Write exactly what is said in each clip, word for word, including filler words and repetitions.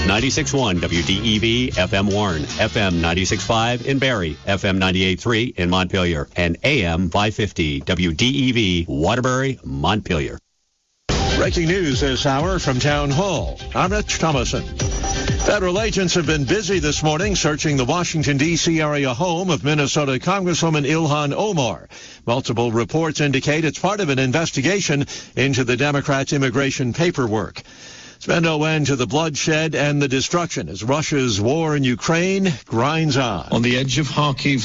ninety-six point one W D E V F M Warren, F M ninety-six point five in Barrie, F M ninety-eight point three in Montpelier, and A M five fifty W D E V Waterbury, Montpelier. Breaking news this hour from Town Hall. I'm Rich Thomason. Federal agents have been busy this morning searching the Washington, D C area home of Minnesota Congresswoman Ilhan Omar. Multiple reports indicate it's part of an investigation into the Democrats' immigration paperwork. It's been no end to the bloodshed and the destruction as Russia's war in Ukraine grinds on. On the edge of Kharkiv,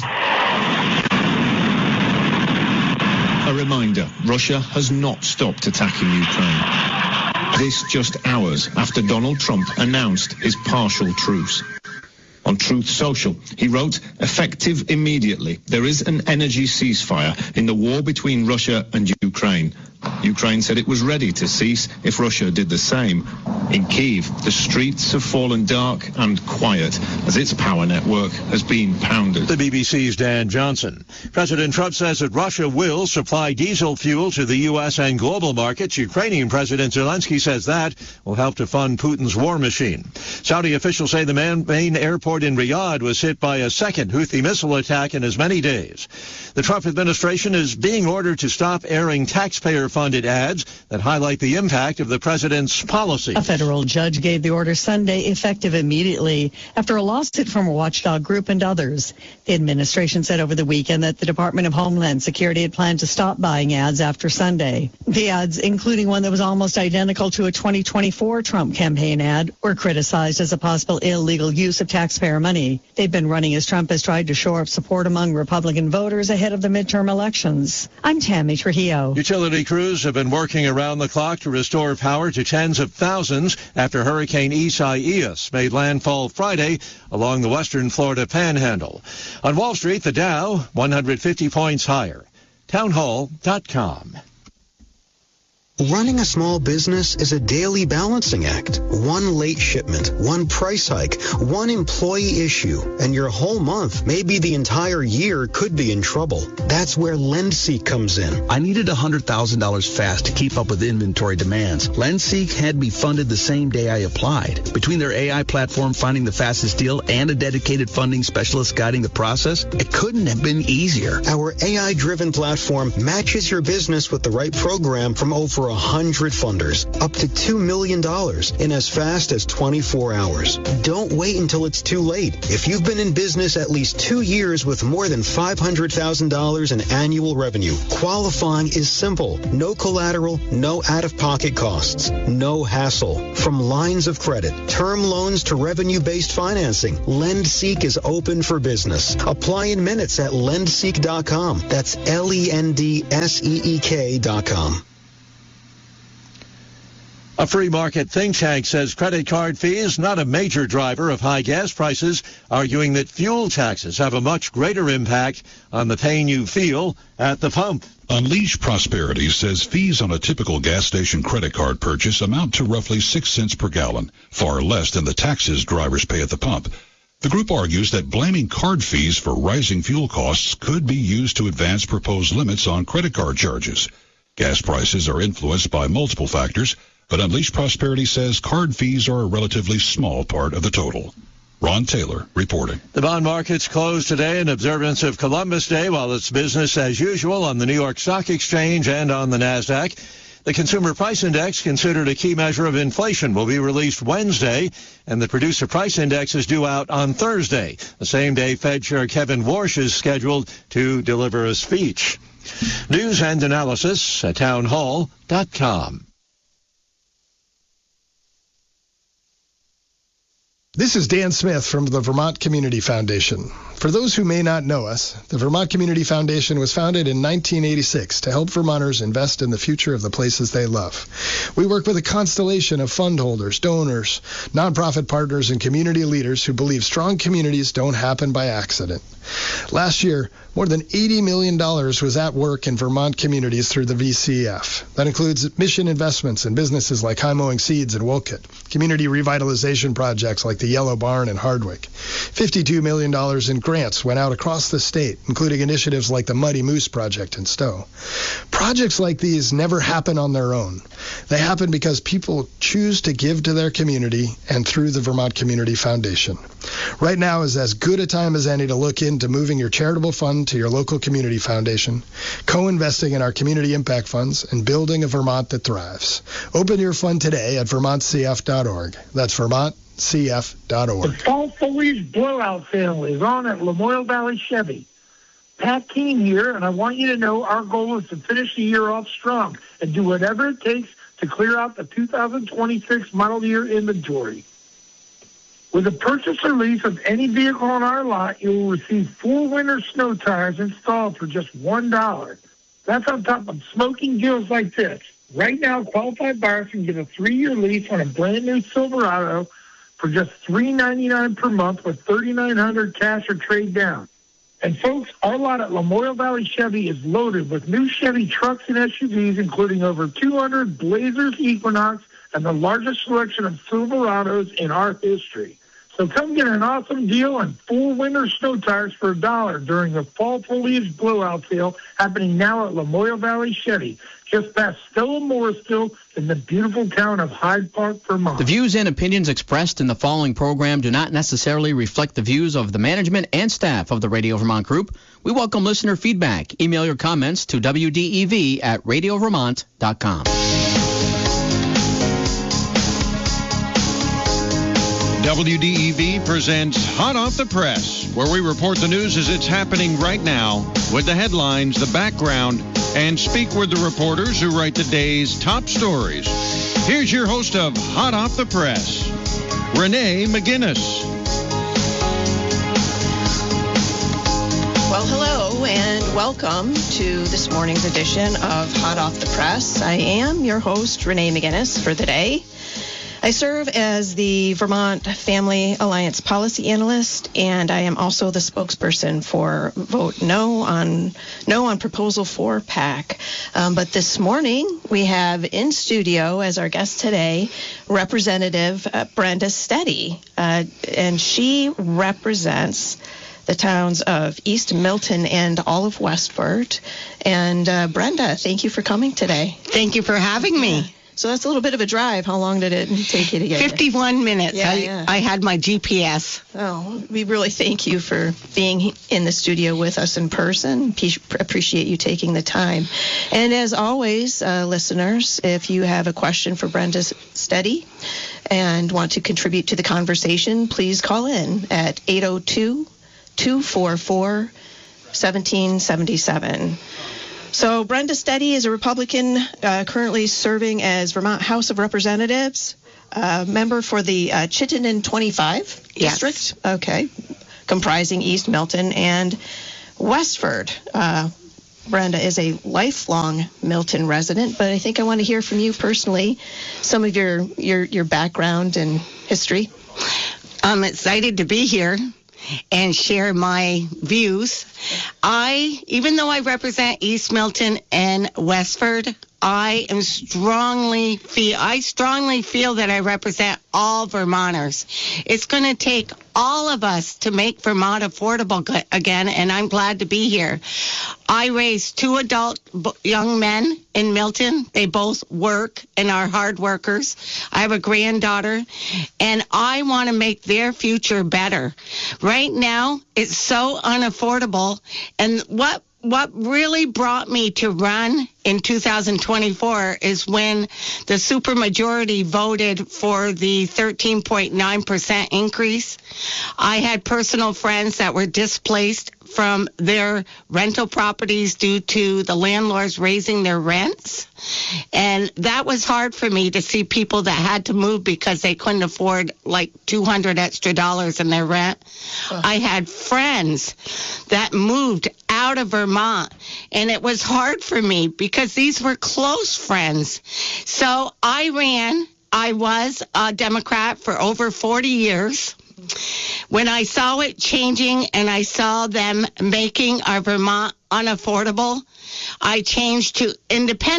a reminder, Russia has not stopped attacking Ukraine. This just hours after Donald Trump announced his partial truce. On Truth Social, he wrote, effective immediately, there is an energy ceasefire in the war between Russia and Ukraine. Ukraine said it was ready to cease if Russia did the same. In Kyiv, the streets have fallen dark and quiet as its power network has been pounded. The B B C's Dan Johnson. President Trump says that Russia will supply diesel fuel to the U S and global markets. Ukrainian President Zelensky says that will help to fund Putin's war machine. Saudi officials say the main airport in Riyadh was hit by a second Houthi missile attack in as many days. The Trump administration is being ordered to stop airing taxpayer-funded ads that highlight the impact of the president's policy. A federal judge gave the order Sunday, effective immediately, after a lawsuit from a watchdog group and others. The administration said over the weekend that the Department of Homeland Security had planned to stop buying ads after Sunday. The ads, including one that was almost identical to a twenty twenty-four Trump campaign ad, were criticized as a possible illegal use of taxpayer money. They've been running as Trump has tried to shore up support among Republican voters ahead of the midterm elections. I'm Tammy Trujillo. Utility crews have been working around the clock to restore power to tens of thousands after Hurricane Isaias made landfall Friday along the western Florida panhandle. On Wall Street, the Dow one hundred fifty points higher. townhall dot com. Running a small business is a daily balancing act. One late shipment, one price hike, one employee issue, and your whole month, maybe the entire year, could be in trouble. That's where LendSeek comes in. I needed one hundred thousand dollars fast to keep up with inventory demands. LendSeek had me funded the same day I applied. Between their A I platform finding the fastest deal and a dedicated funding specialist guiding the process, it couldn't have been easier. Our A I-driven platform matches your business with the right program from over one hundred funders, up to two million dollars in as fast as twenty-four hours. Don't wait until it's too late. If you've been in business at least two years with more than five hundred thousand dollars in annual revenue, qualifying is simple. No collateral, no out-of-pocket costs, no hassle. From lines of credit, term loans to revenue-based financing, LendSeek is open for business. Apply in minutes at lendseek dot com. That's L E N D S E E K dot com. A free market think tank says credit card fees not a major driver of high gas prices, arguing that fuel taxes have a much greater impact on the pain you feel at the pump. Unleash Prosperity says fees on a typical gas station credit card purchase amount to roughly six cents per gallon, far less than the taxes drivers pay at the pump. The group argues that blaming card fees for rising fuel costs could be used to advance proposed limits on credit card charges. Gas prices are influenced by multiple factors, but Unleash Prosperity says card fees are a relatively small part of the total. Ron Taylor reporting. The bond markets closed today in observance of Columbus Day, while it's business as usual on the New York Stock Exchange and on the NASDAQ. The Consumer Price Index, considered a key measure of inflation, will be released Wednesday, and the Producer Price Index is due out on Thursday, the same day Fed Chair Kevin Warsh is scheduled to deliver a speech. News and analysis at townhall dot com. This is Dan Smith from the Vermont Community Foundation. For those who may not know us, the Vermont Community Foundation was founded in nineteen eighty-six to help Vermonters invest in the future of the places they love. We work with a constellation of fund holders, donors, nonprofit partners, and community leaders who believe strong communities don't happen by accident. Last year, more than eighty million dollars was at work in Vermont communities through the V C F. That includes mission investments in businesses like High Mowing Seeds in Wolcott, community revitalization projects like the Yellow Barn in Hardwick, fifty-two million dollars in grants went out across the state, including initiatives like the Muddy Moose Project in Stowe. Projects like these never happen on their own. They happen because people choose to give to their community and through the Vermont Community Foundation. Right now is as good a time as any to look into moving your charitable fund to your local community foundation, co-investing in our community impact funds, and building a Vermont that thrives. Open your fund today at vermont c f dot org. That's vermont c f dot org. The fall foliage blowout sale is on at Lamoille Valley Chevy. Pat King here, and I want you to know our goal is to finish the year off strong and do whatever it takes to clear out the two thousand twenty-six model year inventory. With a purchase or lease of any vehicle on our lot, you will receive full winter snow tires installed for just one dollar. That's on top of smoking deals like this. Right now, qualified buyers can get a three-year lease on a brand-new Silverado for just three dollars and ninety-nine cents per month with three thousand nine hundred dollars cash or trade down. And folks, our lot at Lamoille Valley Chevy is loaded with new Chevy trucks and S U Vs, including over two hundred Blazers Equinox and the largest selection of Silverados in our history. So come get an awesome deal on full winter snow tires for a dollar during the fall foliage blowout sale happening now at Lamoille Valley Chevy, just past Stella Morrisville in the beautiful town of Hyde Park, Vermont. The views and opinions expressed in the following program do not necessarily reflect the views of the management and staff of the Radio Vermont Group. We welcome listener feedback. Email your comments to W D E V at radio vermont dot com. W D E V presents Hot Off the Press, where we report the news as it's happening right now with the headlines, the background, and speak with the reporters who write the day's top stories. Here's your host of Hot Off the Press, Renee McGinnis. Well, hello, and welcome to this morning's edition of Hot Off the Press. I am your host, Renee McGinnis, for the day. I serve as the Vermont Family Alliance Policy Analyst, and I am also the spokesperson for Vote No on No on Proposal four PAC. Um, but this morning, we have in studio as our guest today, Representative uh, Brenda Steady, uh, and she represents the towns of East Milton and all of Westford. And uh, Brenda, thank you for coming today. Thank you for having me. Yeah. So that's a little bit of a drive. How long did it take you to get fifty-one here? minutes. Yeah, I, yeah. I had my G P S. Oh, we really thank you for being in the studio with us in person. P- appreciate you taking the time. And as always, uh, listeners, if you have a question for Brenda Steady and want to contribute to the conversation, please call in at eight oh two, two four four, one seven seven seven. So Brenda Steady is a Republican uh, currently serving as Vermont House of Representatives, uh, member for the uh, Chittenden twenty-five yes. district, okay, comprising East Milton and Westford. Uh, Brenda is a lifelong Milton resident, but I think I want to hear from you personally, some of your, your, your background and history. I'm excited to be here and share my views. I, even though I represent East Milton and Westford, I am strongly feel I strongly feel that I represent all Vermonters. It's going to take all of us to make Vermont affordable again, and I'm glad to be here. I raised two adult young men in Milton. They both work and are hard workers. I have a granddaughter, and I want to make their future better. Right now, it's so unaffordable, and what What really brought me to run in two thousand twenty-four is when the supermajority voted for the thirteen point nine percent increase. I had personal friends that were displaced from their rental properties due to the landlords raising their rents. And that was hard for me to see people that had to move because they couldn't afford like two hundred extra dollars in their rent. Oh. I had friends that moved out of Vermont, and it was hard for me because these were close friends. So I ran. I was a Democrat for over forty years. When I saw it changing and I saw them making our Vermont unaffordable, I changed to independent.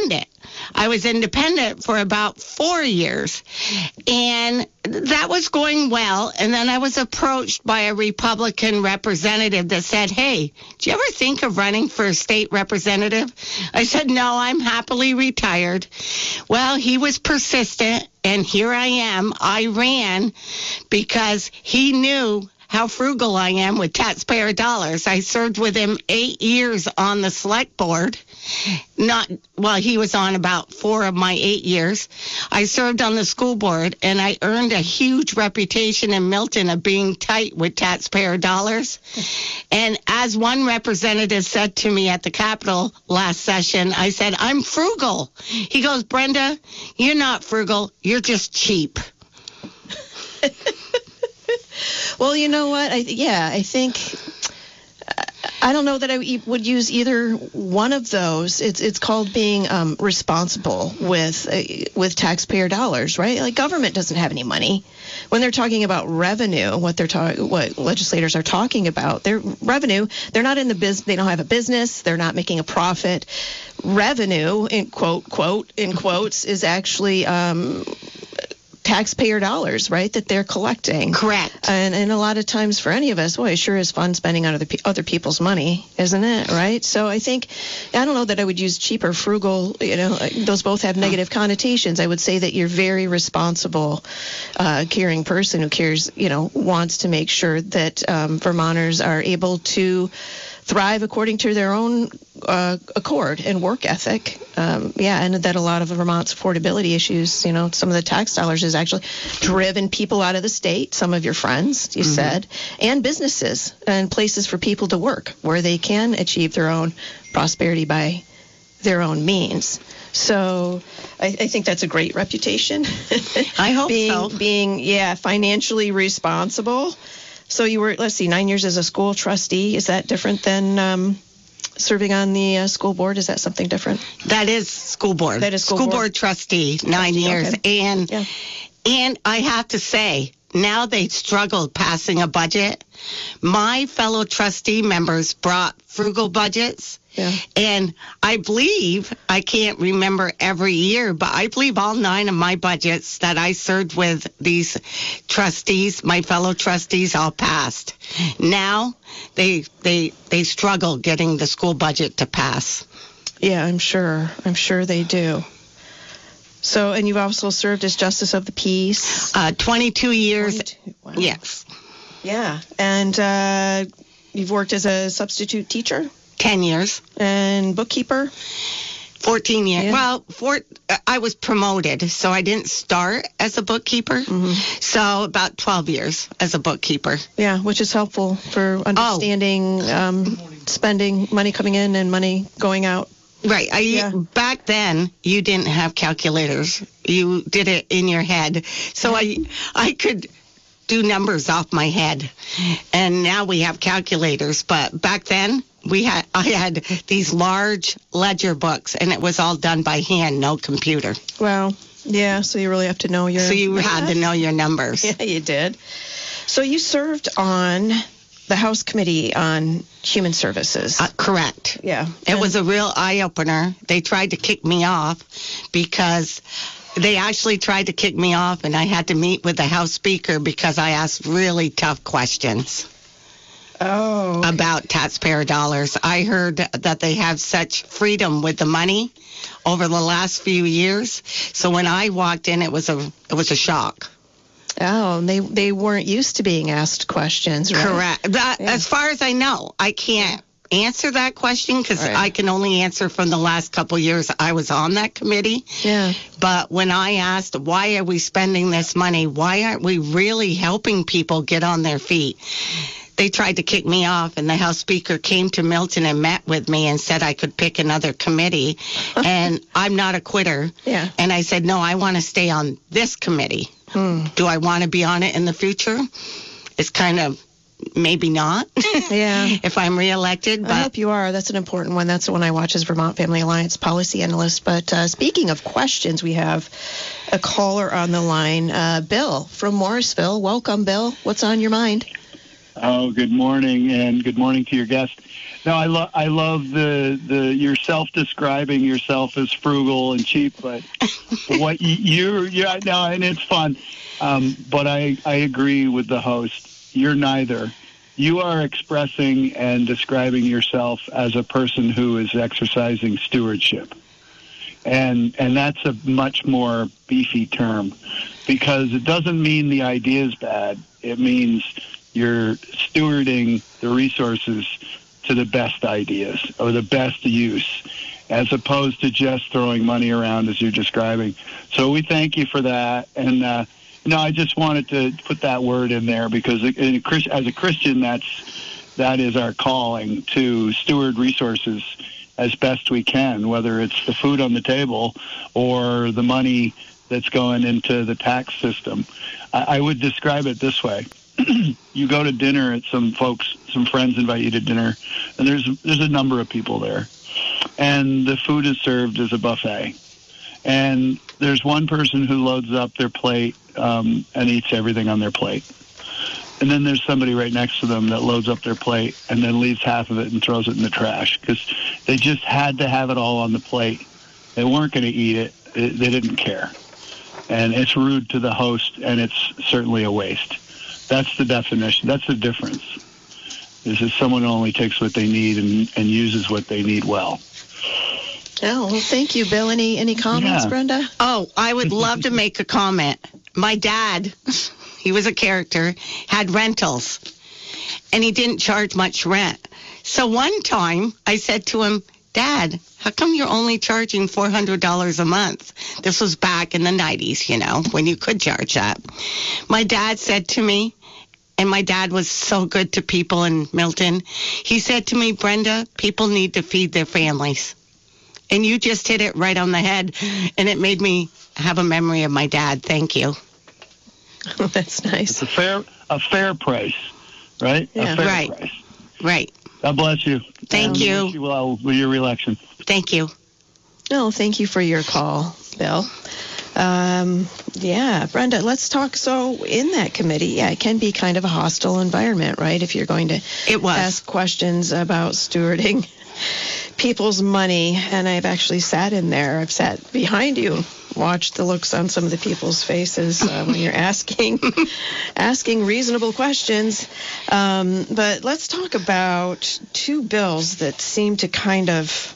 I was independent for about four years. And that was going well. And then I was approached by a Republican representative that said, hey, do you ever think of running for a state representative? I said, no, I'm happily retired. Well, he was persistent, and here I am. I ran because he knew how frugal I am with taxpayer dollars. I served with him eight years on the select board. Not, well, he was on about four of my eight years. I served on the school board, and I earned a huge reputation in Milton of being tight with taxpayer dollars. And as one representative said to me at the Capitol last session, I said, I'm frugal. He goes, Brenda, you're not frugal. You're just cheap. Well, you know what? I, yeah, I think I don't know that I would use either one of those. It's it's called being um, responsible with uh, with taxpayer dollars, right? Like government doesn't have any money. When they're talking about revenue, what they're talking, what legislators are talking about, their revenue, they're not in the business. They don't have a business. They're not making a profit. Revenue, in quote quote in quotes, is actually Um, taxpayer dollars, right, that they're collecting. Correct. And and a lot of times for any of us, boy, it sure is fun spending other pe- other people's money, isn't it? Right. So I think I don't know that I would use cheap or frugal. You know, those both have negative connotations. I would say that you're very responsible, uh, caring person who cares. You know, wants to make sure that um, Vermonters are able to thrive according to their own uh, accord and work ethic. Um, yeah, and that a lot of Vermont's affordability issues, you know, some of the tax dollars has actually driven people out of the state, some of your friends, you mm-hmm. said, and businesses and places for people to work where they can achieve their own prosperity by their own means. So I, I think that's a great reputation. I hope being, so. Being, yeah, financially responsible. So you were, let's see, nine years as a school trustee. Is that different than um, serving on the uh, school board? Is that something different? That is school board. That is school, school board. board trustee, nine trustee, years. Okay. And yeah. and I have to say, now they struggled passing a budget. My fellow trustee members brought frugal budgets. Yeah. And I believe, I can't remember every year, but I believe all nine of my budgets that I served with these trustees, my fellow trustees, all passed. Now they they they struggle getting the school budget to pass. Yeah, I'm sure. I'm sure they do. So, and you've also served as Justice of the Peace. Uh, twenty-two years. twenty-two. Wow. Yes. Yeah. And uh, you've worked as a substitute teacher? ten years. And bookkeeper? fourteen years. Yeah. Well, four, I was promoted, so I didn't start as a bookkeeper. Mm-hmm. So about twelve years as a bookkeeper. Yeah, which is helpful for understanding oh. um, spending, money coming in and money going out. Right. I, yeah. Back then, you didn't have calculators. You did it in your head. So I, I could do numbers off my head. And now we have calculators. But back then, we had I had these large ledger books, and it was all done by hand, no computer. Wow. Yeah, so you really have to know your... So you had to know your numbers. Yeah, you did. So you served on the House Committee on Human Services. Uh, correct. Yeah. It and was a real eye-opener. They tried to kick me off because... They actually tried to kick me off, and I had to meet with the House Speaker because I asked really tough questions. Oh. Okay. About taxpayer dollars. I heard that they have such freedom with the money over the last few years. So when I walked in, it was a it was a shock. Oh, and they they weren't used to being asked questions, right? Correct. That, yeah. As far as I know, I can't answer that question because right. I can only answer from the last couple years I was on that committee. Yeah. But when I asked, why are we spending this money? Why aren't we really helping people get on their feet? They tried to kick me off, and the House Speaker came to Milton and met with me and said I could pick another committee. And I'm not a quitter. Yeah. And I said, no, I want to stay on this committee. Hmm. Do I want to be on it in the future? It's kind of maybe not. Yeah. If I'm reelected. But I hope you are. That's an important one. That's the one I watch as Vermont Family Alliance policy analyst. But uh, speaking of questions, we have a caller on the line, uh, Bill from Morrisville. Welcome, Bill. What's on your mind? Oh, good morning, and good morning to your guest. No, I love I love the the your self-describing yourself as frugal and cheap, but what you you yeah no, and it's fun. Um, but I I agree with the host. You're neither. You are expressing and describing yourself as a person who is exercising stewardship, and and that's a much more beefy term, because it doesn't mean the idea is bad. It means you're stewarding the resources to the best ideas or the best use, as opposed to just throwing money around as you're describing. So we thank you for that. And, uh, no, I just wanted to put that word in there because in a, as a Christian, that's, that is our calling, to steward resources as best we can, whether it's the food on the table or the money that's going into the tax system. I, I would describe it this way. You go to dinner at some folks, some friends invite you to dinner, and there's there's a number of people there, and the food is served as a buffet, and there's one person who loads up their plate um, and eats everything on their plate, and then there's somebody right next to them that loads up their plate and then leaves half of it and throws it in the trash because they just had to have it all on the plate. They weren't going to eat it. They didn't care, and it's rude to the host, and it's certainly a waste. That's the definition. That's the difference, is that someone only takes what they need and, and uses what they need well. Oh, well, thank you, Bill. Any any comments, Yeah. Brenda? Oh, I would love to make a comment. My dad, he was a character, had rentals, and he didn't charge much rent. So one time I said to him, Dad, how come you're only charging four hundred dollars a month? This was back in the nineties, you know, when you could charge that. My dad said to me, and my dad was so good to people in Milton, he said to me, Brenda, people need to feed their families. And you just hit it right on the head, and it made me have a memory of my dad. Thank you. Oh, that's nice. It's a fair a fair price, right? Yeah. A fair Right. price. Right. God bless you. Thank And you. wish you well with your reelection. Thank you. No, thank you for your call, Bill. Um, yeah, Brenda, let's talk. So in that committee, yeah, it can be kind of a hostile environment, right? If you're going to It was. ask questions about stewarding people's money. And I've actually sat in there. I've sat behind you, watched the looks on some of the people's faces uh, when you're asking asking reasonable questions. Um, but let's talk about two bills that seem to kind of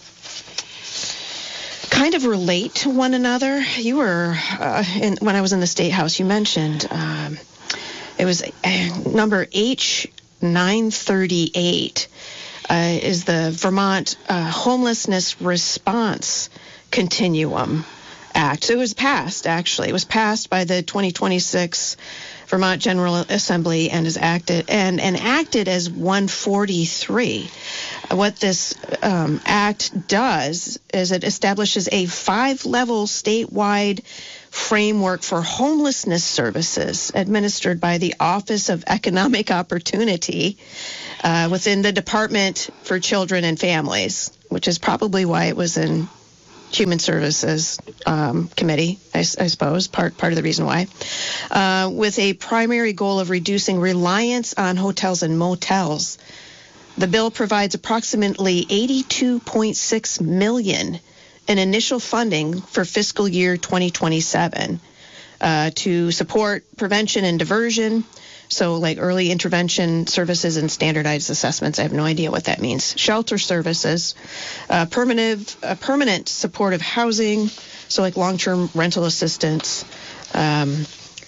kind of relate to one another. You were, uh, in, when I was in the State House, you mentioned um, it was uh, number H nine thirty-eight uh, is the Vermont uh, Homelessness Response Continuum Act. So it was passed, actually. It was passed by the twenty twenty-six Vermont General Assembly and is acted and, and acted as one forty-three. What this um, act does is it establishes a five-level statewide framework for homelessness services administered by the Office of Economic Opportunity uh, within the Department for Children and Families, which is probably why it was in Human Services um, Committee, I, I suppose, part part of the reason why, uh, with a primary goal of reducing reliance on hotels and motels. The bill provides approximately eighty-two point six million dollars in initial funding for fiscal year twenty twenty-seven uh, to support prevention and diversion. So like early intervention services and standardized assessments. I have no idea what that means. Shelter services, uh, permanent, uh, permanent supportive housing. So like long-term rental assistance. Um,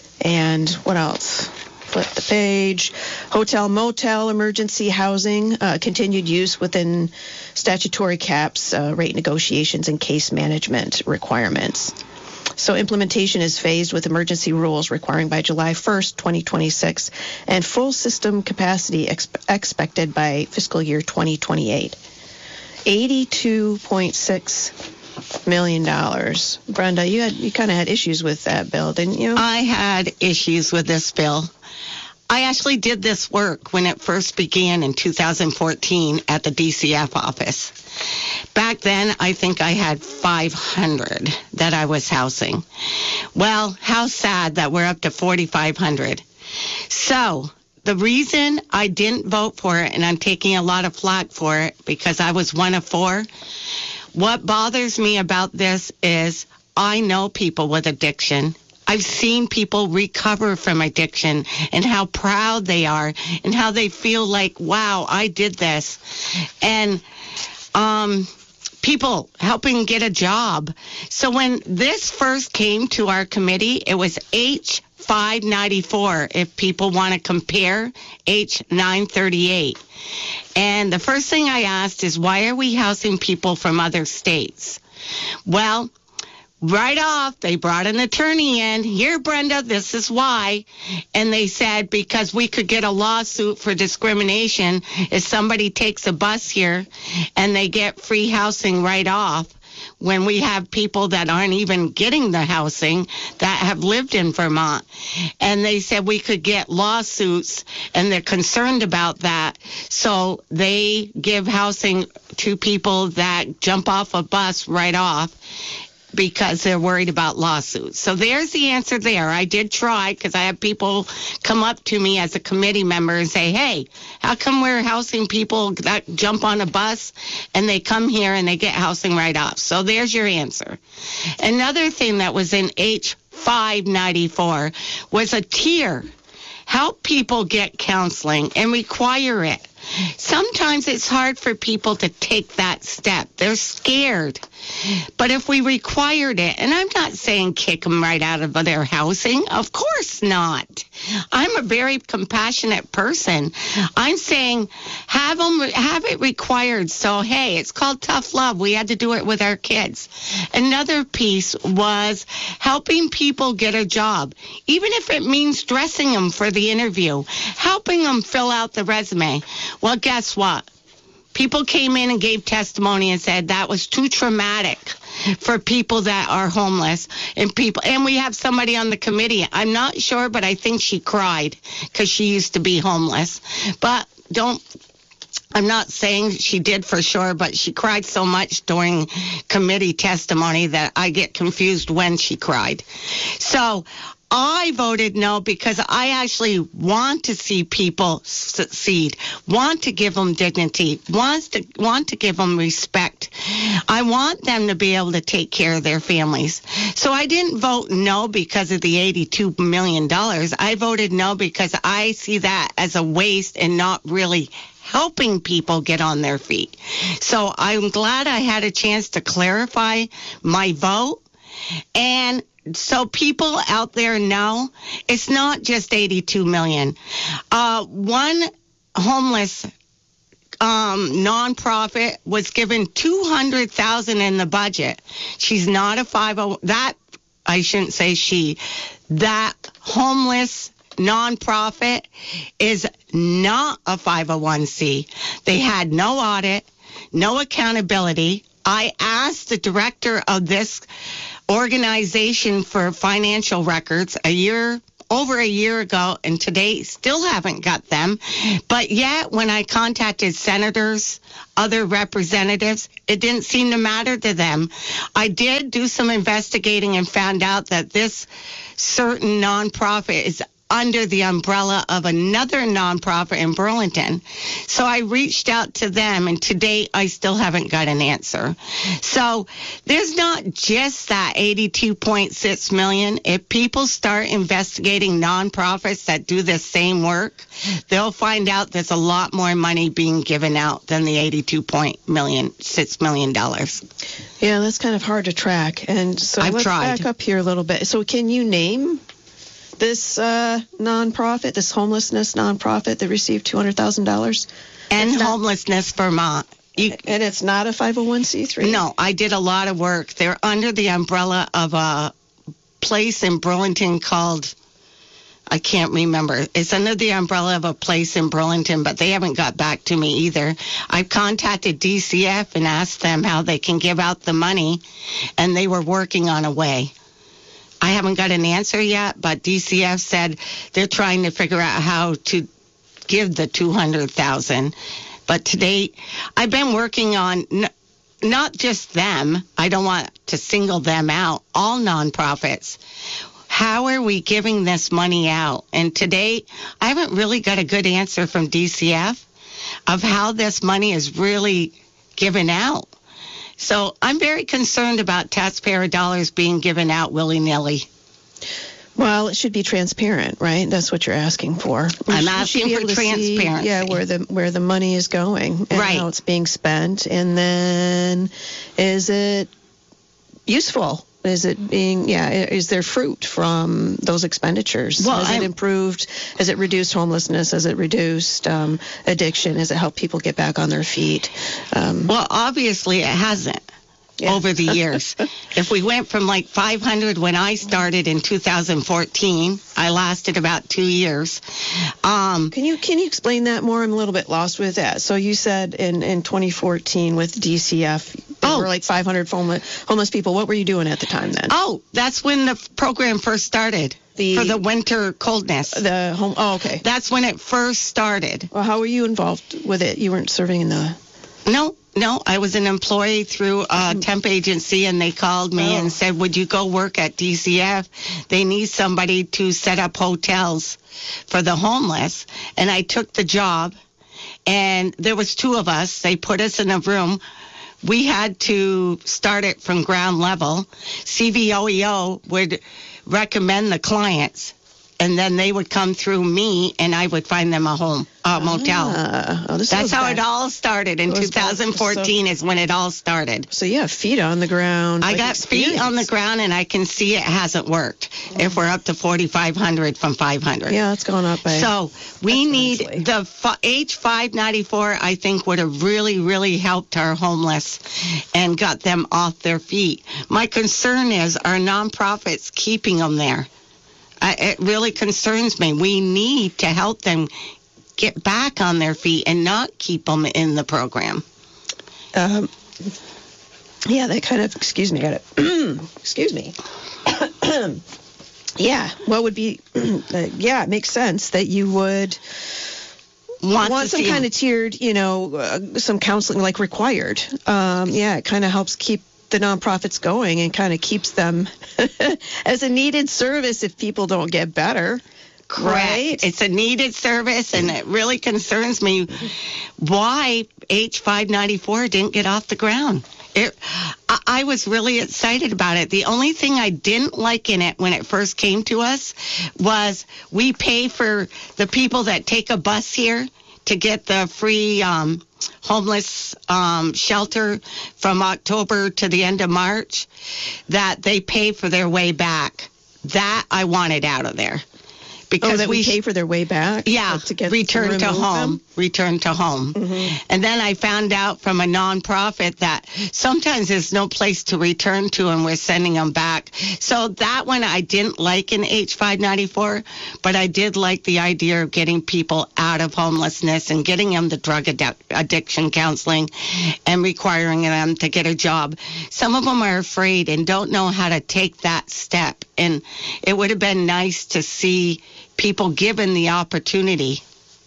and what else? Flip the page. Hotel, motel, emergency housing, uh, continued use within statutory caps, uh, rate negotiations, and case management requirements. So implementation is phased with emergency rules requiring by July first, twenty twenty-six, and full system capacity ex- expected by fiscal year twenty twenty-eight. eighty-two point six million dollars. Brenda, you had you kind of had issues with that bill, didn't you? I had issues with this bill. I actually did this work when it first began in two thousand fourteen at the D C F office. Back then, I think I had five hundred that I was housing. Well, how sad that we're up to forty-five hundred. So the reason I didn't vote for it, and I'm taking a lot of flack for it because I was one of four, what bothers me about this is I know people with addiction. I've seen people recover from addiction and how proud they are and how they feel like, wow, I did this. And um, people helping get a job. So when this first came to our committee, it was H five ninety-four, if people want to compare, H nine thirty-eight. And the first thing I asked is, why are we housing people from other states? Well, right off, they brought an attorney in. Here, Brenda, this is why. And they said because we could get a lawsuit for discrimination if somebody takes a bus here and they get free housing right off, when we have people that aren't even getting the housing that have lived in Vermont. And they said we could get lawsuits, and they're concerned about that. So they give housing to people that jump off a bus right off, because they're worried about lawsuits. So there's the answer there. I did try, because I have people come up to me as a committee member and say, hey, how come we're housing people that jump on a bus and they come here and they get housing right off? So there's your answer. Another thing that was in H five ninety-four was a tier. Help people get counseling and require it. Sometimes it's hard for people to take that step. They're scared. But if we required it, and I'm not saying kick them right out of their housing, of course not. I'm a very compassionate person. I'm saying have them have it required. So, hey, it's called tough love. We had to do it with our kids. Another piece was helping people get a job, even if it means dressing them for the interview, helping them fill out the resume. Well, guess what? People came in and gave testimony and said that was too traumatic for people that are homeless and people. And we have somebody on the committee. I'm not sure, but I think she cried because she used to be homeless. But don't, I'm not saying she did for sure, but she cried so much during committee testimony that I get confused when she cried. So I voted no because I actually want to see people succeed, want to give them dignity, wants to want to give them respect. I want them to be able to take care of their families. So I didn't vote no because of the eighty-two million dollars. I voted no because I see that as a waste and not really helping people get on their feet. So I'm glad I had a chance to clarify my vote. And so people out there know it's not just eighty-two million. Uh, one homeless um, nonprofit was given two hundred thousand in the budget. She's not a five oh that I shouldn't say she. That homeless nonprofit is not a five oh one c. They had no audit, no accountability. I asked the director of this organization for financial records a year over a year ago, and today still haven't got them. But yet when I contacted senators, other representatives, it didn't seem to matter to them. I did do some investigating and found out that this certain nonprofit is under the umbrella of another nonprofit in Burlington. So I reached out to them, and to date, I still haven't got an answer. So there's not just that eighty-two point six million. If people start investigating nonprofits that do the same work, they'll find out there's a lot more money being given out than the eighty-two point six million dollars. Yeah, that's kind of hard to track. And so I've let's tried. back up here a little bit. So can you name this uh, nonprofit, this homelessness nonprofit that received two hundred thousand dollars? And Homelessness Vermont. You, and it's not a five oh one c three? No, I did a lot of work. They're under the umbrella of a place in Burlington called, I can't remember. It's under the umbrella of a place in Burlington, but they haven't got back to me either. I've contacted D C F and asked them how they can give out the money, and they were working on a way. I haven't got an answer yet, but D C F said they're trying to figure out how to give the two hundred thousand dollars. But today, I've been working on n- not just them. I don't want to single them out. All nonprofits. how are we giving this money out? And today, I haven't really got a good answer from D C F of how this money is really given out. So I'm very concerned about taxpayer dollars being given out willy-nilly. Well, it should be transparent, right? That's what you're asking for. I'm You asking should be for able to see, transparency. yeah, where the where the money is going and Right. how it's being spent, and then is it useful? Is it being, yeah, is there fruit from those expenditures? Well, Has I'm- it improved? Has it reduced homelessness? Has it reduced um, addiction? Has it helped people get back on their feet? Um, Well, obviously it hasn't over the years. If we went from like five hundred when I started in two thousand fourteen, I lasted about two years. Um, Can you can you explain that more? I'm a little bit lost with that. So you said in, in twenty fourteen with D C F, there Oh. were like five hundred homeless, homeless people. What were you doing at the time then? oh, that's when the program first started The- for the winter coldness. The home. Oh, okay. That's when it first started. Well, how were you involved with it? You weren't serving in the. No, no, I was an employee through a temp agency, and they called me Oh. and said, would you go work at D C F? They need somebody to set up hotels for the homeless. And I took the job, and there was two of us. They put us in a room. We had to start it from ground level. C V O E O would recommend the clients, and then they would come through me, and I would find them a home, a motel. Ah, oh, this That's goes how back- it all started. In goes back- twenty fourteen is when it all started. So you have feet on the ground. I like got feet on the experience. ground, and I can see it hasn't worked. If we're up to forty-five hundred from five hundred. Yeah, it's gone up by. So we need exponentially. the fi- H five ninety-four, I think, would have really, really helped our homeless and got them off their feet. My concern is our nonprofits keeping them there. I, it really concerns me. We need to help them get back on their feet and not keep them in the program. Um, yeah, that kind of. Excuse me. Got it. Excuse me. Yeah. What would be? Uh, yeah, it makes sense that you would Want, want to some see kind of tiered, you know, uh, some counseling like required. Um, yeah, it kind of helps keep the nonprofits going and kind of keeps them as a needed service if people don't get better. Correct. Right? It's a needed service, and it really concerns me why H five ninety-four didn't get off the ground. It, I, I was really excited about it. The only thing I didn't like in it when it first came to us was we pay for the people that take a bus here to get the free um, homeless um, shelter from October to the end of March, that they pay for their way back. That I wanted out of there. Because oh, that we, we pay for their way back? Yeah, like to get return to, to remove home. them? Return to home. Mm-hmm. And then I found out from a nonprofit that sometimes there's no place to return to, and we're sending them back. So that one I didn't like in H five ninety-four, but I did like the idea of getting people out of homelessness and getting them the drug addic- addiction counseling and requiring them to get a job. Some of them are afraid and don't know how to take that step. And it would have been nice to see people given the opportunity.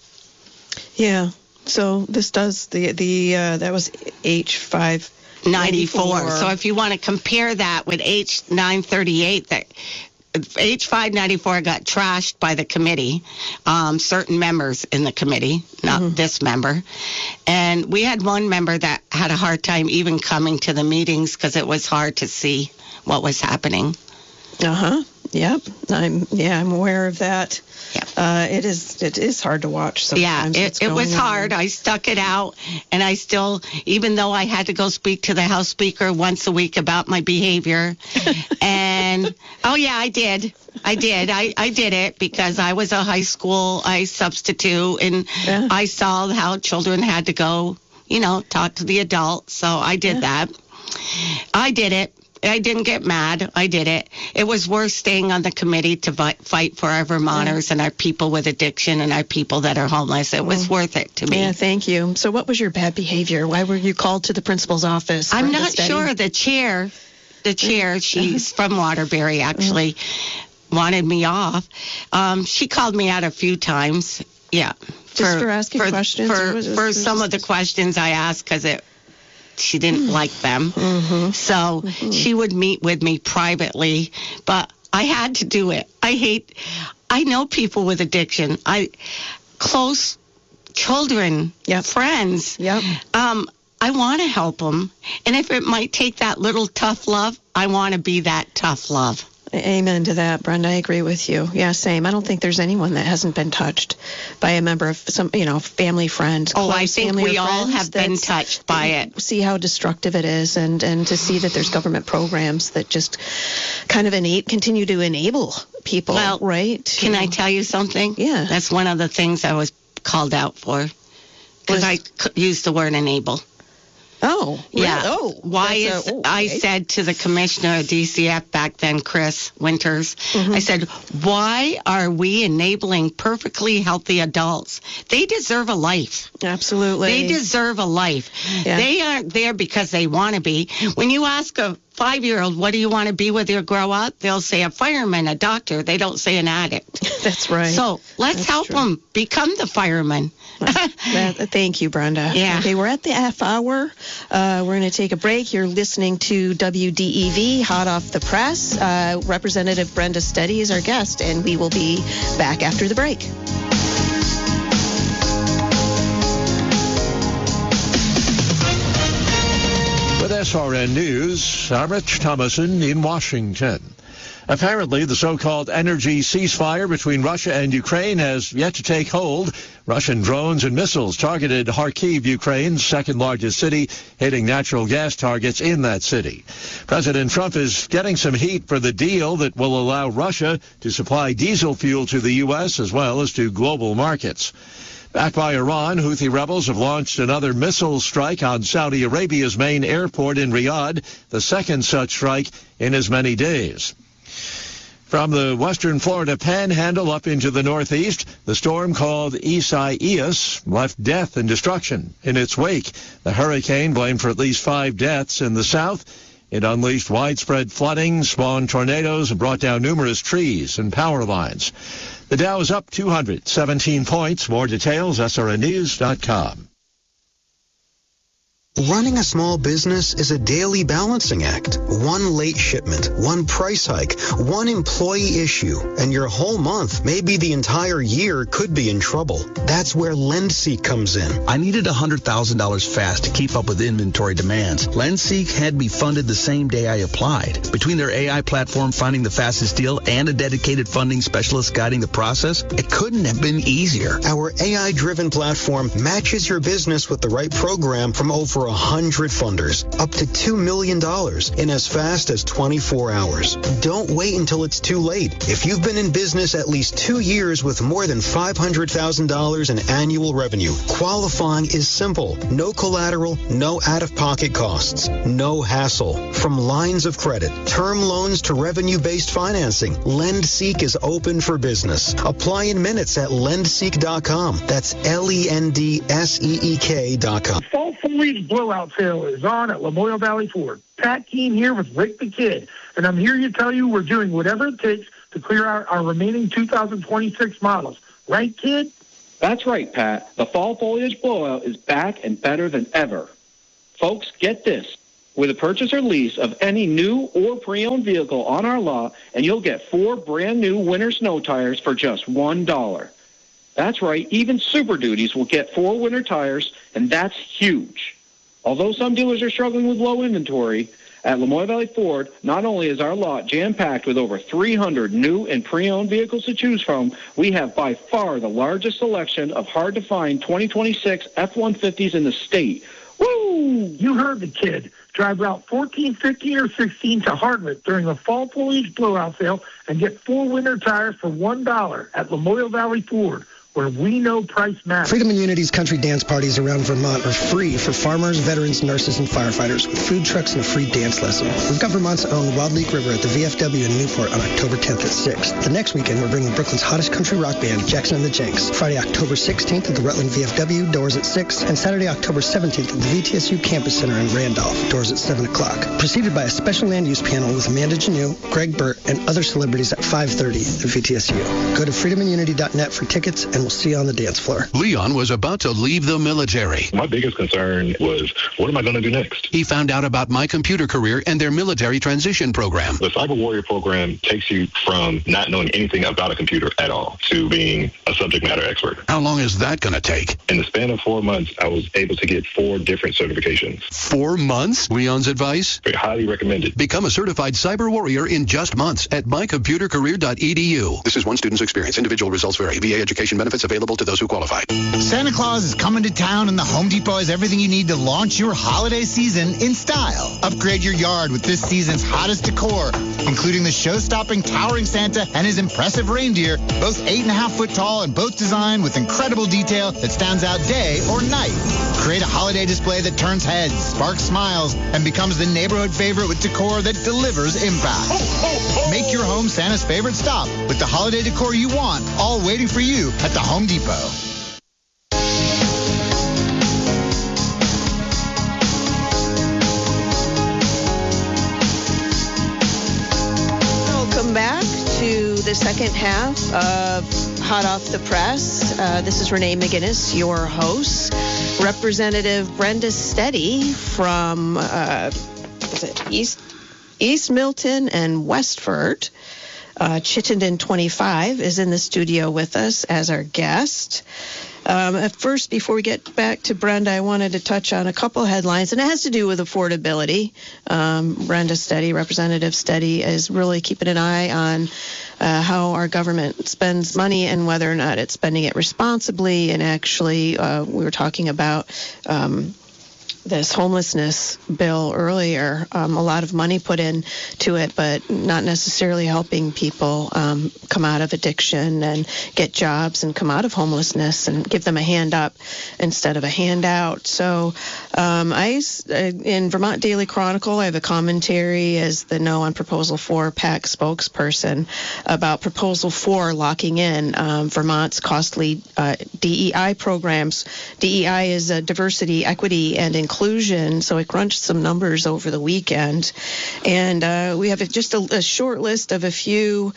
Yeah. So this does the the uh, that was H five ninety-four. So if you want to compare that with H nine thirty-eight, that H five ninety-four got trashed by the committee, um, certain members in the committee, not Mm-hmm. this member. And we had one member that had a hard time even coming to the meetings because it was hard to see what was happening. Uh huh. Yep. I'm yeah. I'm aware of that. Yeah. Uh, it is it is hard to watch sometimes. Yeah, what's it, it was going on. hard. I stuck it out, and I still, even though I had to go speak to the House Speaker once a week about my behavior, and oh yeah, I did. I did. I, I did it because I was a high school I substitute, and Yeah. I saw how children had to go, you know, talk to the adults. So I did Yeah. that. I did it. I didn't get mad. I did it. It was worth staying on the committee to vi- fight for our Vermonters and our people with addiction and our people that are homeless. It was worth it to me. Yeah, thank you. So what was your bad behavior? Why were you called to the principal's office? I'm for the not study? sure. The chair, the chair, she's from Waterbury, actually, wanted me off. Um, she called me out a few times. Yeah. Just for asking for, questions, For, or was it- for was it some of the just- questions I asked because it she didn't like them. Mm-hmm. So she would meet with me privately, but I had to do it. I hate, I know people with addiction. I, close children, yep. friends. Yep. Um, I want to help them. And if it might take that little tough love, I want to be that tough love. Amen to that, Brenda. I agree with you. Yeah, same. I don't think there's anyone that hasn't been touched by a member of some, you know, family, friend. Oh, I think we all have been touched by it. See how destructive it is, and, and to see that there's government programs that just kind of innate, continue to enable people, well, right? Can I tell you something? Yeah. That's one of the things I was called out for, because I used the word enable. Oh, really? Yeah. Oh, why is, a, oh, okay. I said to the commissioner of D C F back then, Chris Winters, mm-hmm. I said, why are we enabling perfectly healthy adults? They deserve a life. Absolutely. They deserve a life. Yeah. They aren't there because they want to be. When you ask a five-year-old, what do you want to be when you grow up? They'll say a fireman, a doctor. They don't say an addict. That's right. So let's That's help true. them become the fireman. that, thank you, Brenda. Yeah. Okay, we're at the half hour. Uh, we're going to take a break. You're listening to W D E V, Hot Off the Press. Uh, Representative Brenda Steady is our guest, and we will be back after the break. With S R N News, I'm Rich Thomason in Washington. Apparently, the so-called energy ceasefire between Russia and Ukraine has yet to take hold. Russian drones and missiles targeted Kharkiv, Ukraine's second-largest city, hitting natural gas targets in that city. President Trump is getting some heat for the deal that will allow Russia to supply diesel fuel to the U S as well as to global markets. Backed by Iran, Houthi rebels have launched another missile strike on Saudi Arabia's main airport in Riyadh, the second such strike in as many days. From the western Florida panhandle up into the northeast, the storm called Isaias left death and destruction in its wake. The hurricane, blamed for at least five deaths in the south, it unleashed widespread flooding, spawned tornadoes, and brought down numerous trees and power lines. The Dow is up two hundred seventeen points. More details, S R N news dot com. Running a small business is a daily balancing act. One late shipment, one price hike, one employee issue, and your whole month, maybe the entire year, could be in trouble. That's where LendSeek comes in. I needed one hundred thousand dollars fast to keep up with inventory demands. LendSeek had me funded the same day I applied. Between their A I platform finding the fastest deal and a dedicated funding specialist guiding the process, it couldn't have been easier. Our A I-driven platform matches your business with the right program from over one hundred funders, up to two million dollars in as fast as twenty-four hours. Don't wait until it's too late. If you've been in business at least two years with more than five hundred thousand dollars in annual revenue, qualifying is simple. No collateral, no out-of-pocket costs, no hassle. From lines of credit, term loans to revenue-based financing, LendSeek is open for business. Apply in minutes at lendseek dot com. That's L E N D S E E K dot com. Fall foliage blowout sale is on at Lamoille Valley Ford. Pat Keene here with Rick the Kid, and I'm here to tell you we're doing whatever it takes to clear out our remaining two thousand twenty-six models. Right, Kid? That's right, Pat. The fall foliage blowout is back and better than ever. Folks, get this. With a purchase or lease of any new or pre-owned vehicle on our lot, and you'll get four brand new winter snow tires for just one dollar. That's right, even Super Duties will get four winter tires, and that's huge. Although some dealers are struggling with low inventory, at Lamoille Valley Ford, not only is our lot jam-packed with over three hundred new and pre-owned vehicles to choose from, we have by far the largest selection of hard-to-find twenty twenty-six F one fifties in the state. Woo! You heard the Kid. Drive Route fourteen, fifteen, or sixteen to Hardwick during the fall foliage blowout sale and get four winter tires for one dollar at Lamoille Valley Ford, where we know price matters. Freedom and Unity's country dance parties around Vermont are free for farmers, veterans, nurses, and firefighters with food trucks and a free dance lesson. We've got Vermont's own Wild Leak River at the V F W in Newport on October tenth at six. The next weekend, we're bringing Brooklyn's hottest country rock band, Jackson and the Jinx. Friday, October sixteenth at the Rutland V F W, doors at six. And Saturday, October seventeenth at the V T S U Campus Center in Randolph, doors at seven o'clock. Preceded by a special land use panel with Amanda Janeau, Greg Burt, and other celebrities at five thirty at V T S U. Go to freedom and unity dot net for tickets and we'll see you on the dance floor. Leon was about to leave the military. My biggest concern was, what am I going to do next? He found out about My Computer Career and their military transition program. The Cyber Warrior program takes you from not knowing anything about a computer at all to being a subject matter expert. How long is that going to take? In the span of four months, I was able to get four different certifications. Four months? Leon's advice? Very highly recommended. Become a certified cyber warrior in just months at my computer career dot e d u. This is one student's experience. Individual results vary. V A education benefits available to those who qualify. Santa Claus is coming to town, and the Home Depot has everything you need to launch your holiday season in style. Upgrade your yard with this season's hottest decor, including the show-stopping towering Santa and his impressive reindeer, both eight and a half foot tall and both designed with incredible detail that stands out day or night. Create a holiday display that turns heads, sparks smiles, and becomes the neighborhood favorite with decor that delivers impact. Make your home Santa's favorite stop with the holiday decor you want, all waiting for you at the Home Depot. Welcome back to the second half of Hot Off the Press. Uh, this is Renee McGinnis, your host. Representative Brenda Steady from uh, is it East East Milton and Westford, uh, Chittenden twenty-five, is in the studio with us as our guest. Um, at first, before we get back to Brenda, I wanted to touch on a couple headlines, and it has to do with affordability. Um, Brenda Steady, Representative Steady, is really keeping an eye on uh, how our government spends money and whether or not it's spending it responsibly. And actually, uh, we were talking about um, this homelessness bill earlier, um, a lot of money put into it, but not necessarily helping people um, come out of addiction and get jobs and come out of homelessness and give them a hand up instead of a handout. So um, I, in Vermont Daily Chronicle, I have a commentary as the No on Proposal four PAC spokesperson about Proposal four locking in um, Vermont's costly uh, D E I programs. D E I is a diversity, equity, and inclusion. Inclusion, so I crunched some numbers over the weekend, and uh, we have just a, a short list of a few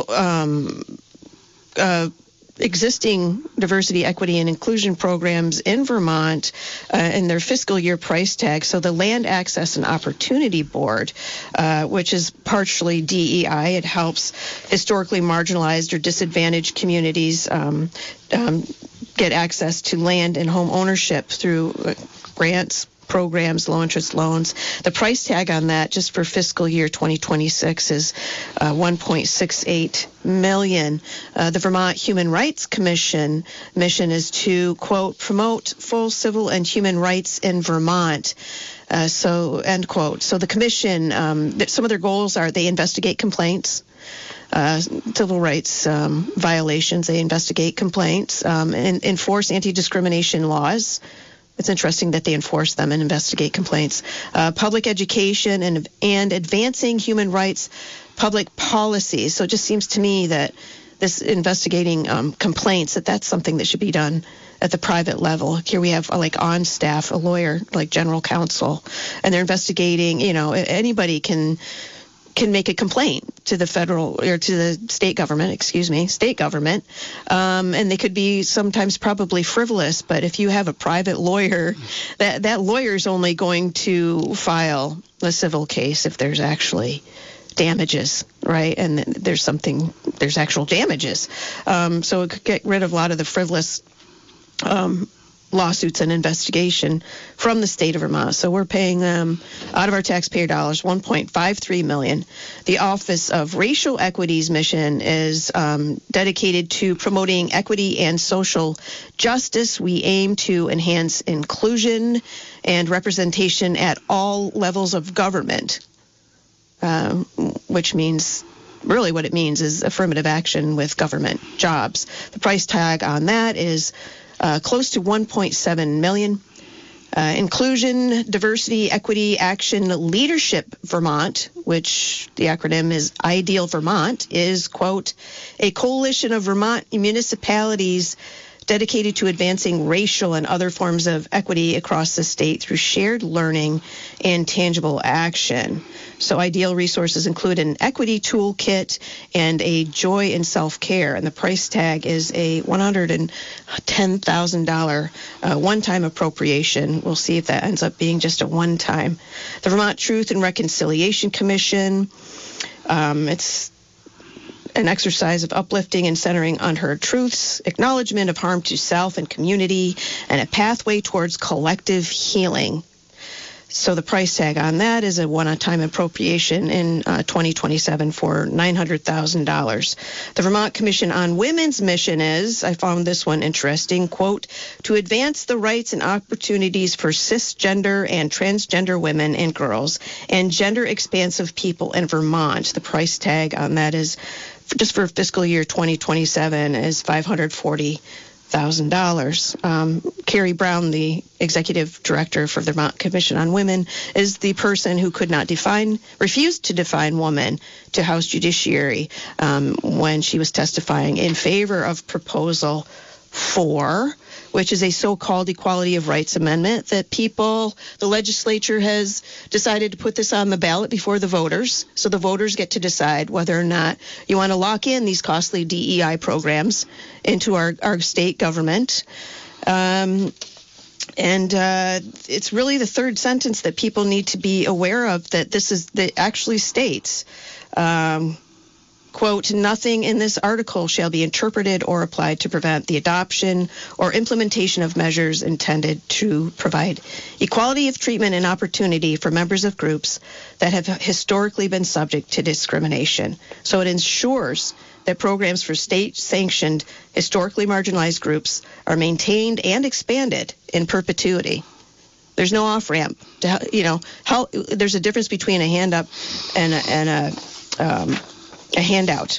um, uh, existing diversity, equity, and inclusion programs in Vermont uh, and their fiscal year price tag. So the Land Access and Opportunity Board, uh, which is partially D E I, it helps historically marginalized or disadvantaged communities um, um, get access to land and home ownership through uh, grants, programs, low interest loans. The price tag on that just for fiscal year twenty twenty-six is uh, one point six eight million dollars. Uh, the Vermont Human Rights Commission mission is to, quote, promote full civil and human rights in Vermont. Uh, so, end quote. So the commission, um, some of their goals are they investigate complaints, Uh, civil rights um, violations. They investigate complaints um, and enforce anti-discrimination laws. It's interesting that they enforce them and investigate complaints. Uh, public education and and advancing human rights public policies. So it just seems to me that this investigating um, complaints, that that's something that should be done at the private level. Here we have uh, like on staff, a lawyer, like general counsel, and they're investigating, you know, anybody can can make a complaint to the federal or to the state government, excuse me, state government. Um, and they could be sometimes probably frivolous, but if you have a private lawyer, that, that lawyer's only going to file a civil case if there's actually damages, right? And there's something, there's actual damages. Um, so it could get rid of a lot of the frivolous um lawsuits and investigation from the state of Vermont. So we're paying them out of our taxpayer dollars one point five three million dollars. The Office of Racial Equity's mission is um, dedicated to promoting equity and social justice. We aim to enhance inclusion and representation at all levels of government, uh, which means really what it means is affirmative action with government jobs. The price tag on that is Uh, close to one point seven million dollars. Uh, Inclusion, Diversity, Equity, Action, Leadership Vermont, which the acronym is IDEAL Vermont, is, quote, a coalition of Vermont municipalities dedicated to advancing racial and other forms of equity across the state through shared learning and tangible action. So ideal resources include an equity toolkit and a joy in self-care. And the price tag is a one hundred ten thousand dollars uh, one-time appropriation. We'll see if that ends up being just a one-time. The Vermont Truth and Reconciliation Commission, um, it's an exercise of uplifting and centering unheard truths, acknowledgement of harm to self and community, and a pathway towards collective healing. So the price tag on that is a one-time appropriation in uh, twenty twenty-seven for nine hundred thousand dollars. The Vermont Commission on Women's mission is, I found this one interesting, quote, to advance the rights and opportunities for cisgender and transgender women and girls and gender-expansive people in Vermont. The price tag on that is, just for fiscal year twenty twenty-seven, is five hundred forty thousand dollars. Um, Carrie Brown, the executive director for the Vermont Commission on Women, is the person who could not define, refused to define woman to House Judiciary um, when she was testifying in favor of Proposal four, which is a so-called Equality of Rights Amendment that people, the legislature has decided to put this on the ballot before the voters. So the voters get to decide whether or not you want to lock in these costly D E I programs into our, our state government. Um, and uh, it's really the third sentence that people need to be aware of, that this is, that actually states, um, quote, nothing in this article shall be interpreted or applied to prevent the adoption or implementation of measures intended to provide equality of treatment and opportunity for members of groups that have historically been subject to discrimination. So it ensures that programs for state-sanctioned, historically marginalized groups are maintained and expanded in perpetuity. There's no off-ramp. To, you know, how, there's a difference between a hand-up and a, and a um, a handout.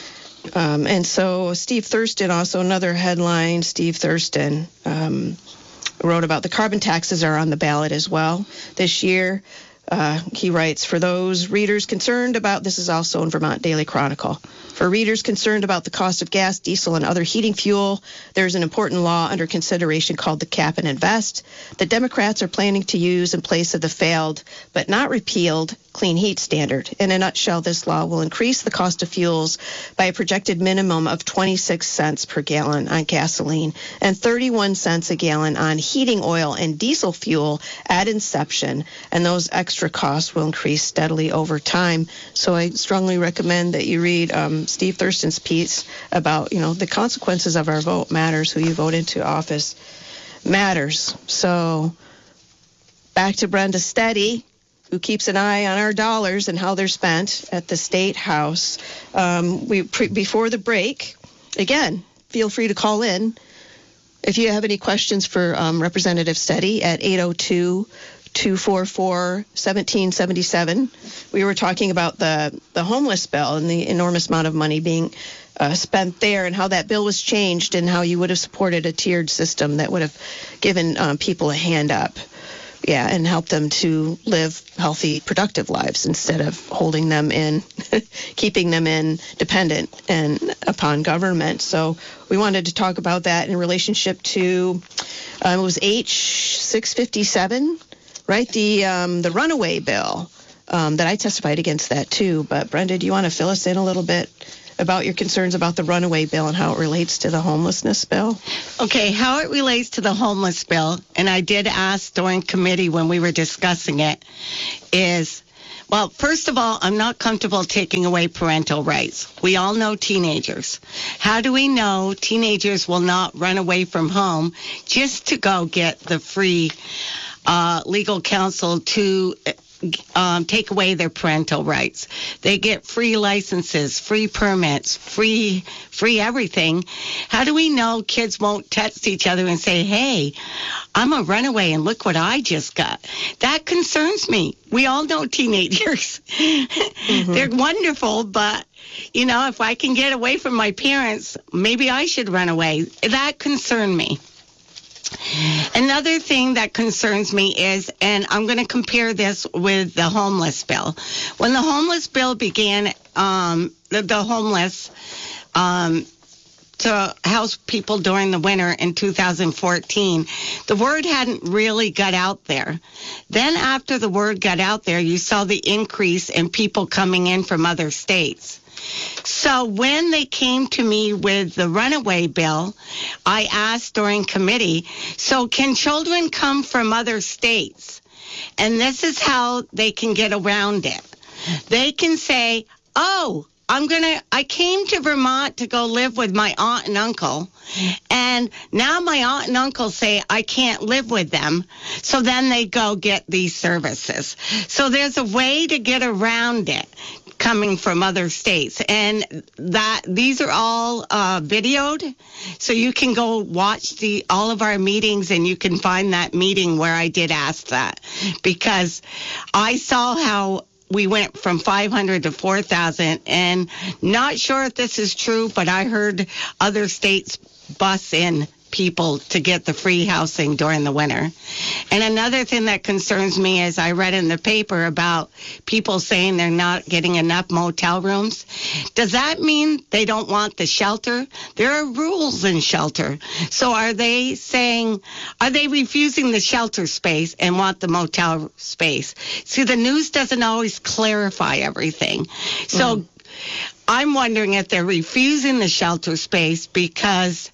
Um, and so Steve Thurston, also another headline, Steve Thurston um, wrote about the carbon taxes are on the ballot as well this year. Uh, he writes, for those readers concerned about, this is also in Vermont Daily Chronicle, for readers concerned about the cost of gas, diesel, and other heating fuel, there's an important law under consideration called the Cap and Invest that Democrats are planning to use in place of the failed but not repealed clean heat standard. In a nutshell, this law will increase the cost of fuels by a projected minimum of twenty-six cents per gallon on gasoline and thirty-one cents a gallon on heating oil and diesel fuel at inception, and those extra costs will increase steadily over time. So I strongly recommend that you read um, Steve Thurston's piece about, you know, the consequences of our vote matters. Who you vote into office matters. So back to Brenda Steady, who keeps an eye on our dollars and how they're spent at the State House. Um, we pre- before the break, again, feel free to call in if you have any questions for um, Representative Steady at eight oh two, two four four, one seven seven seven. We were talking about the, the homeless bill and the enormous amount of money being uh, spent there and how that bill was changed and how you would have supported a tiered system that would have given um, people a hand up. Yeah, and help them to live healthy, productive lives instead of holding them in, keeping them in dependent and upon government. So we wanted to talk about that in relationship to, um, it was H six fifty-seven, right? The um, the runaway bill um, that I testified against that too. But Brenda, do you want to fill us in a little bit about your concerns about the runaway bill and how it relates to the homelessness bill? Okay, how it relates to the homeless bill, and I did ask during committee when we were discussing it, is, well, first of all, I'm not comfortable taking away parental rights. We all know teenagers. How do we know teenagers will not run away from home just to go get the free uh, legal counsel to Um, take away their parental rights? They get free licenses, free permits, free free everything. How do we know kids won't text each other and say, hey, I'm a runaway and look what I just got? That concerns me. We all know teenagers. Mm-hmm. They're wonderful, but, you know, if I can get away from my parents, maybe I should run away. That concerned me. Another thing that concerns me is, and I'm going to compare this with the homeless bill. When the homeless bill began, um, the, the homeless um, to house people during the winter in two thousand fourteen, the word hadn't really got out there. Then after the word got out there, you saw the increase in people coming in from other states. So when they came to me with the runaway bill, I asked during committee, so can children come from other states? And this is how they can get around it. They can say, oh, I'm going to, I came to Vermont to go live with my aunt and uncle, and now my aunt and uncle say I can't live with them, so then they go get these services. So there's a way to get around it coming from other states, and that these are all uh, videoed, so you can go watch the all of our meetings, and you can find that meeting where I did ask that, because I saw how we went from five hundred to four thousand, and not sure if this is true, but I heard other states bus in people to get the free housing during the winter. And another thing that concerns me is I read in the paper about people saying they're not getting enough motel rooms. Does that mean they don't want the shelter? There are rules in shelter. So are they saying, are they refusing the shelter space and want the motel space? See, the news doesn't always clarify everything. So mm. I'm wondering if they're refusing the shelter space, because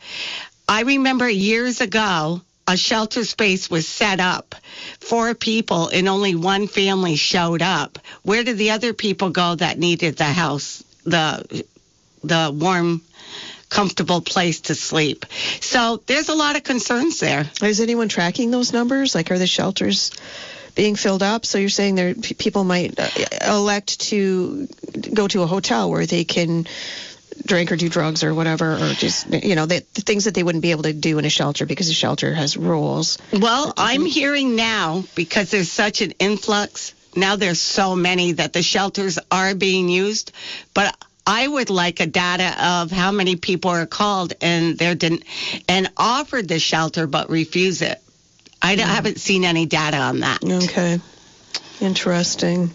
I remember years ago, a shelter space was set up for people and only one family showed up. Where did the other people go that needed the house, the the warm, comfortable place to sleep? So there's a lot of concerns there. Is anyone tracking those numbers? Like, are the shelters being filled up? So you're saying there people might uh, elect to go to a hotel where they can drink or do drugs or whatever, or just, you know, the, the things that they wouldn't be able to do in a shelter because a shelter has rules. Well, I'm hearing now, because there's such an influx, now there's so many that the shelters are being used, but I would like a data of how many people are called and they're den- and offered the shelter but refuse it. I mm. haven't seen any data on that. Okay. Interesting.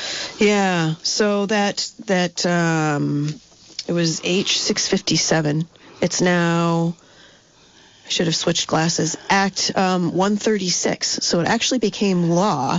Yeah. So that, that, um, it was H six fifty-seven. It's now, I should have switched glasses, Act um, one thirty-six. So it actually became law.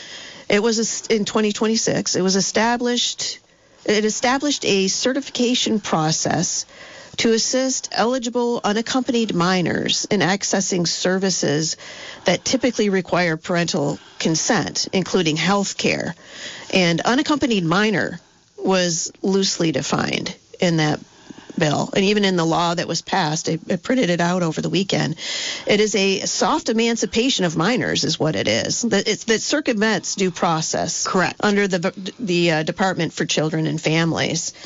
It was in twenty twenty-six. It was established, it established a certification process to assist eligible unaccompanied minors in accessing services that typically require parental consent, including health care. And unaccompanied minor was loosely defined in that bill, and even in the law that was passed. I, I printed it out over the weekend. It is a soft emancipation of minors is what it is. That it's that circumvents due process. Correct. Under the the uh, Department for Children and Families.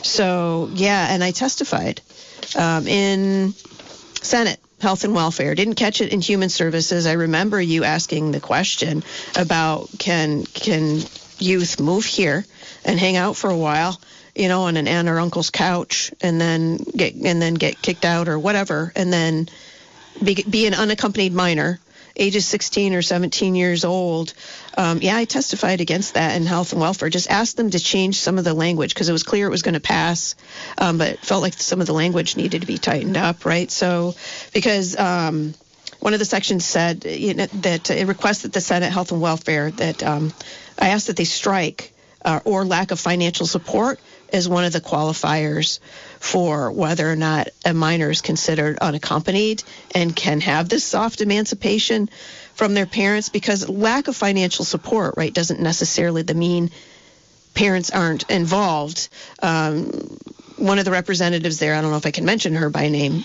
So, yeah, and I testified um, in Senate Health and Welfare. Didn't catch it in Human Services. I remember you asking the question about can can youth move here and hang out for a while, you know, on an aunt or uncle's couch, and then get and then get kicked out or whatever, and then be, be an unaccompanied minor, ages sixteen or seventeen years old. Um, yeah, I testified against that in Health and Welfare. Just asked them to change some of the language because it was clear it was going to pass, um, but it felt like some of the language needed to be tightened up, right? So, because um, one of the sections said, you know, that it requested the Senate Health and Welfare that um, I asked that they strike uh, or lack of financial support as one of the qualifiers for whether or not a minor is considered unaccompanied and can have this soft emancipation from their parents, because lack of financial support, right, doesn't necessarily mean parents aren't involved. Um, one of the representatives there, I don't know if I can mention her by name,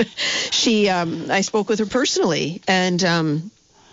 she, um, I spoke with her personally, and um,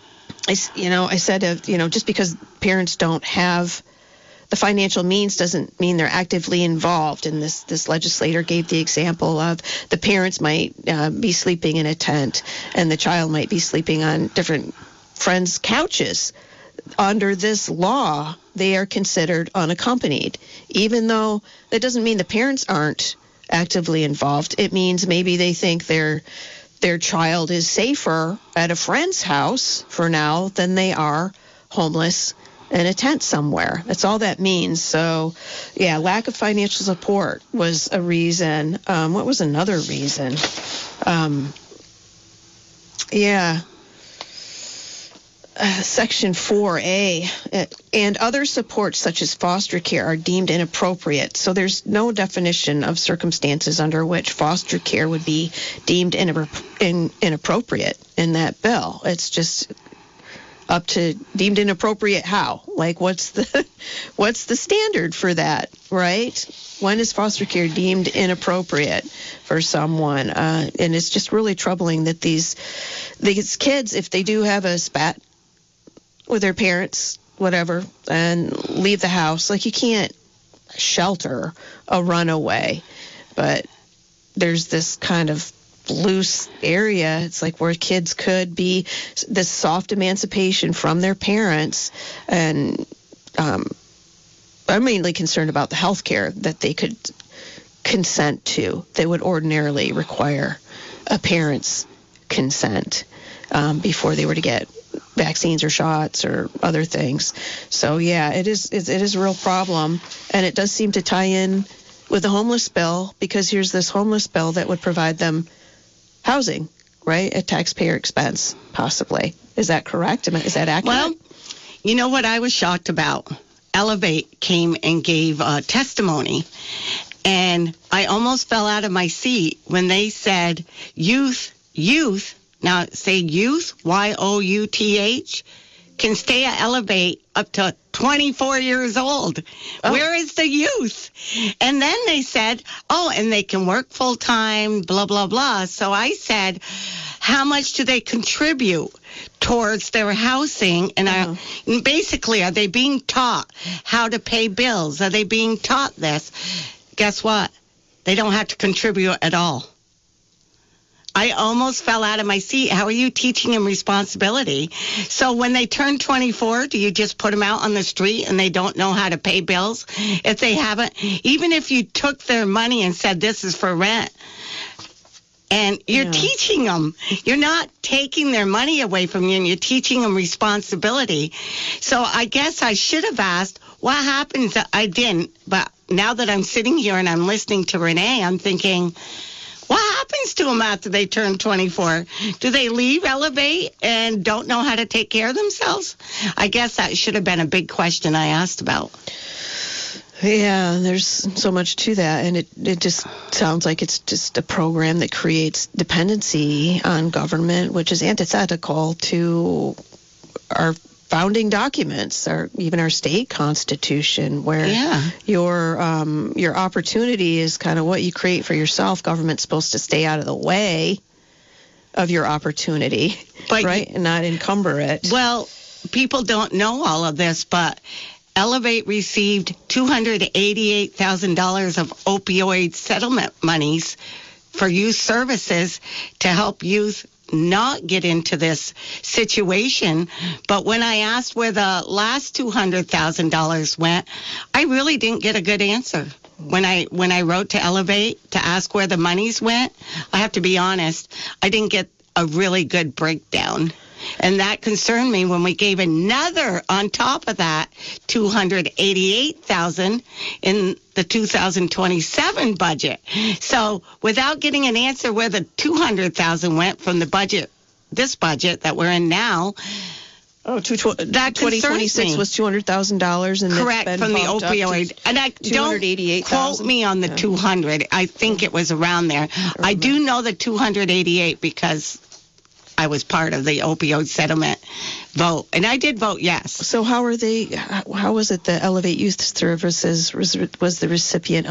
I, you know, I said, uh, you know, just because parents don't have the financial means doesn't mean they're actively involved. And this, this legislator gave the example of the parents might uh, be sleeping in a tent and the child might be sleeping on different friends' couches. Under this law, they are considered unaccompanied, even though that doesn't mean the parents aren't actively involved. It means maybe they think their their child is safer at a friend's house for now than they are homeless in a tent somewhere. That's all that means. So, yeah, lack of financial support was a reason. Um, what was another reason? Um, yeah. Uh, Section four A, uh, and other supports such as foster care are deemed inappropriate. So there's no definition of circumstances under which foster care would be deemed inappro- in, inappropriate in that bill. It's just up to deemed inappropriate how? Like what's the what's the standard for that, right? When is foster care deemed inappropriate for someone? Uh, and it's just really troubling that these these kids, if they do have a spat with their parents, whatever, and leave the house. Like, you can't shelter a runaway, but there's this kind of loose area. It's like where kids could be this soft emancipation from their parents. And um, I'm mainly concerned about the health care that they could consent to. They would ordinarily require a parent's consent um, before they were to get vaccines or shots or other things. So yeah, it is it is a real problem, and it does seem to tie in with the homeless bill, because here's this homeless bill that would provide them housing, right, at taxpayer expense, possibly. Is that correct? Is that accurate? Well, you know what I was shocked about? Elevate came and gave uh, testimony, and I almost fell out of my seat when they said youth, youth, now say youth, Y O U T H, can stay at Elevate up to twenty-four years old. Oh. Where is the youth? And then they said, oh, and they can work full time, blah, blah, blah. So I said, how much do they contribute towards their housing? And uh-huh. I, basically, are they being taught how to pay bills? Are they being taught this? Guess what? They don't have to contribute at all. I almost fell out of my seat. How are you teaching them responsibility? So when they turn twenty-four, do you just put them out on the street and they don't know how to pay bills? If they haven't, even if you took their money and said this is for rent, and you're yeah. teaching them, you're not taking their money away from you, and you're teaching them responsibility. So I guess I should have asked, what happens? I didn't, but now that I'm sitting here and I'm listening to Renee, I'm thinking, what happens to them after they turn twenty-four? Do they leave Elevate and don't know how to take care of themselves? I guess that should have been a big question I asked about. Yeah, there's so much to that, and it, it just sounds like it's just a program that creates dependency on government, which is antithetical to our founding documents, or even our state constitution, where yeah. your um, your opportunity is kind of what you create for yourself. Government's supposed to stay out of the way of your opportunity, but right, and not encumber it. Well, people don't know all of this, but Elevate received two hundred eighty-eight thousand dollars of opioid settlement monies for youth services to help youth not get into this situation. But when I asked where the last two hundred thousand dollars went, I really didn't get a good answer. When I when I wrote to Elevate to ask where the monies went, I have to be honest, I didn't get a really good breakdown. And that concerned me when we gave another, on top of that, two hundred eighty-eight thousand dollars in the two thousand twenty-seven budget. So without getting an answer where the two hundred thousand dollars went from the budget, this budget that we're in now, oh, two, tw- that twenty twenty-six was two hundred thousand dollars. And correct, from the opioid. And I don't quote me on the yeah. two hundred. I think it was around there. I, I do know the two hundred eighty-eight because I was part of the opioid settlement vote, and I did vote yes. So how are they, how was it that Elevate Youth Services was, was the recipient